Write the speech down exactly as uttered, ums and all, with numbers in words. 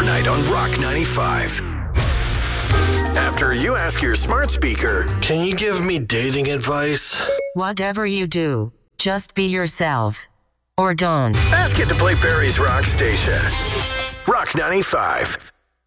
tonight on Rock ninety-five. After you ask your smart speaker, can you give me dating advice? Whatever you do, just be yourself. Or don't. Ask it to play Barry's Rock Station. Rock ninety-five.